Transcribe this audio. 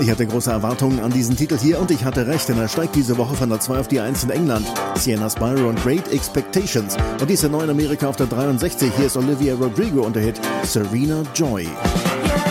Ich hatte große Erwartungen an diesen Titel hier und ich hatte recht, denn er steigt diese Woche von der 2 auf die 1 in England. Sienna Spyro und Great Expectations. Und diese neu in Amerika auf der 63. Hier ist Olivia Rodrigo und der Hit Serena Joy.